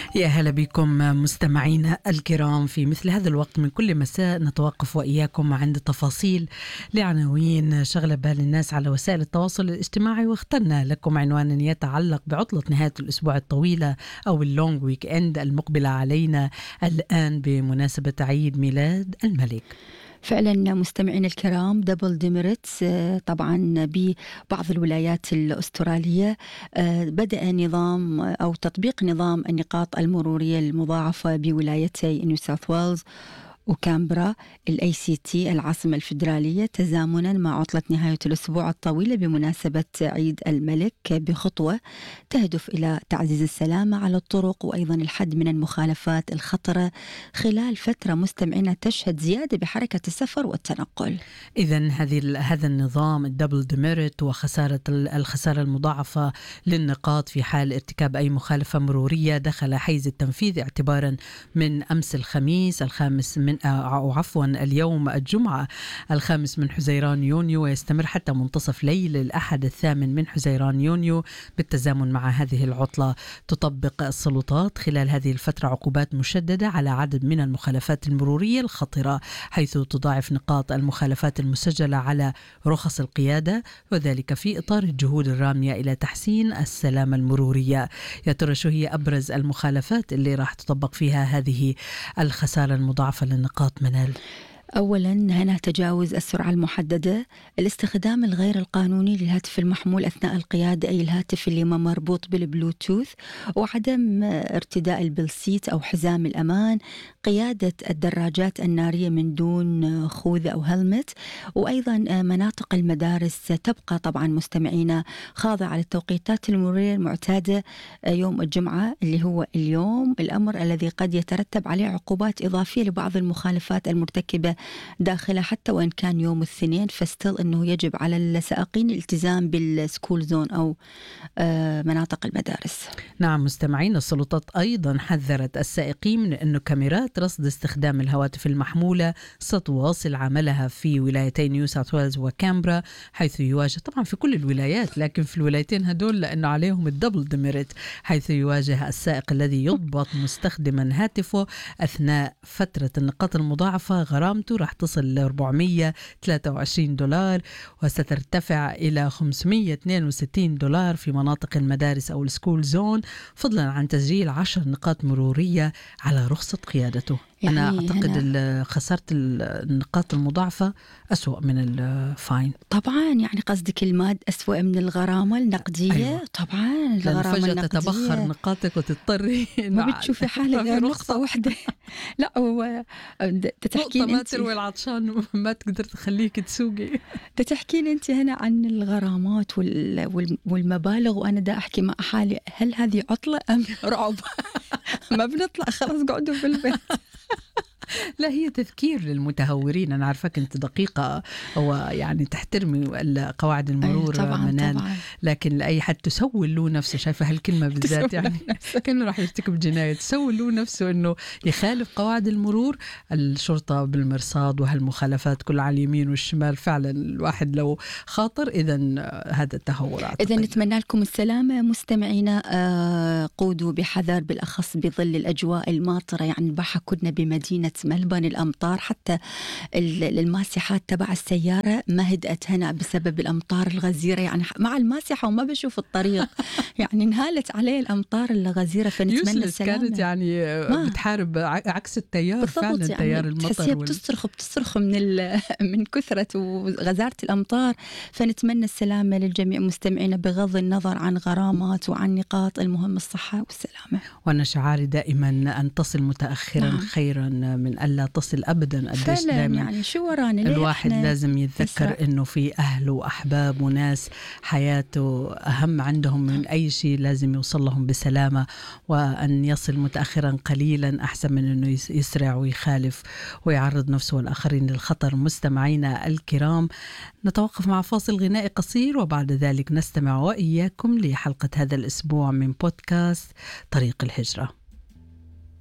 يا هلا بكم مستمعينا الكرام. في مثل هذا الوقت من كل مساء نتوقف وإياكم عند تفاصيل لعناوين شغلة بال الناس على وسائل التواصل الاجتماعي، واخترنا لكم عنوانا يتعلق بعطلة نهاية الأسبوع الطويلة أو اللونج ويك إند المقبلة علينا الآن بمناسبة عيد ميلاد الملك. فعلا مستمعينا الكرام، دبل ديميريتس طبعا ببعض الولايات الأسترالية بدأ نظام أو تطبيق نظام النقاط المرورية المضاعفة بولايتي نيو ساوث ويلز وكامبرا ACT العاصمة الفيدرالية تزامنا مع عطلة نهاية الأسبوع الطويلة بمناسبة عيد الملك، بخطوة تهدف إلى تعزيز السلامة على الطرق وأيضا الحد من المخالفات الخطرة خلال فترة مستمعين تشهد زيادة بحركة السفر والتنقل. إذن هذا النظام الدبل ديميريت الخسارة المضاعفة للنقاط في حال ارتكاب أي مخالفة مرورية دخل حيز التنفيذ اعتبارا من أمس الخميس اليوم الجمعة 5 من حزيران يونيو، ويستمر حتى منتصف ليل الأحد 8 من حزيران يونيو. بالتزامن مع هذه العطلة تطبق السلطات خلال هذه الفترة عقوبات مشددة على عدد من المخالفات المرورية الخطرة، حيث تضاعف نقاط المخالفات المسجلة على رخص القيادة، وذلك في إطار الجهود الرامية إلى تحسين السلامة المرورية. يا ترى شو هي أبرز المخالفات اللي راح تطبق فيها هذه الخسارة المضاعفة للنقاط منال؟ أولا هنا تجاوز السرعة المحددة، الاستخدام الغير القانوني للهاتف المحمول أثناء القيادة أي الهاتف اللي ما مربوط بالبلوتوث، وعدم ارتداء البلسيت أو حزام الأمان، قيادة الدراجات النارية من دون خوذة أو هلمت، وأيضا مناطق المدارس تبقى طبعا مستمعينا خاضعة للتوقيتات المرورية المعتادة يوم الجمعة اللي هو اليوم، الأمر الذي قد يترتب عليه عقوبات إضافية لبعض المخالفات المرتكبة داخلها حتى وإن كان يوم الاثنين، فستيل أنه يجب على السائقين الالتزام بالسكول زون أو مناطق المدارس. نعم مستمعين، السلطات أيضا حذرت السائقين من أنه كاميرات رصد استخدام الهواتف المحمولة ستواصل عملها في ولايتي نيو ساوث ويلز وكامبرا، حيث يواجه طبعا في كل الولايات لكن في الولايتين هدول لأنه عليهم الدبل ديميريت، حيث يواجه السائق الذي يضبط مستخدما هاتفه أثناء فترة النقاط المضاعفة غرامته راح تصل ل $423 وسترتفع إلى $562 في مناطق المدارس أو السكول زون، فضلا عن تسجيل 10 نقاط مرورية على رخصة قيادته. يعني أنا أعتقد خسارة النقاط المضاعفة أسوأ من الفاين. طبعا يعني قصدك الماد أسوأ من الغرامة النقدية. أيوة. طبعا الغرامة فجأة النقدية تتبخر نقاطك وتضطري ما بتشوفي حالك غير نقطة واحدة. لا هو تحكين ما تروي العطشان ما تقدر تخليك تسوقي. تحكين أنت هنا عن الغرامات والمبالغ، وأنا دا أحكي مع حالي هل هذه عطلة أم رعب؟ ما بنطلع خلاص قعدوا في البيت. لا هي تذكير للمتهورين. أنا عارفك أنت دقيقة ويعني تحترمي قواعد المرور طبعاً منال، طبعاً. لكن لأي حد تسول له نفسه، شايفة هالكلمة بالذات يعني كأنه راح يرتكب جناية، تسول له نفسه أنه يخالف قواعد المرور، الشرطة بالمرصاد وهالمخالفات كل على اليمين والشمال. فعلا الواحد لو خاطر إذن هذا التهور. إذا نتمنى لكم السلامة مستمعينا، قودوا بحذر بالأخص بظل الأجواء الماطرة، يعني البارحة كنا بمدينة ملبن الأمطار حتى الماسحات تبع السيارة ما هدأت هنا بسبب الأمطار الغزيرة، يعني مع الماسحة وما بشوف الطريق يعني انهالت عليه الأمطار الغزيرة. فنتمنى السلامة. كانت يعني بتحارب عكس التيار فعلا، يعني تيار المطر تحسيها بتصرخ من كثرة وغزارة الأمطار. فنتمنى السلامة للجميع مستمعينا بغض النظر عن غرامات وعن نقاط، المهم الصحة والسلامة. وأنا شعاري دائما أن تصل متأخرا خيرا من ألا تصل أبدا. قديش دائما يعني شو ورانا الواحد لازم يتذكر إنه في أهل وأحباب وناس حياته أهم عندهم من أي شيء، لازم يوصل لهم بسلامة، وأن يصل متأخرا قليلا أحسن من أنه يسرع ويخالف ويعرض نفسه والآخرين للخطر. مستمعينا الكرام، نتوقف مع فاصل غنائي قصير وبعد ذلك نستمع وإياكم لحلقة هذا الأسبوع من بودكاست طريق الهجرة.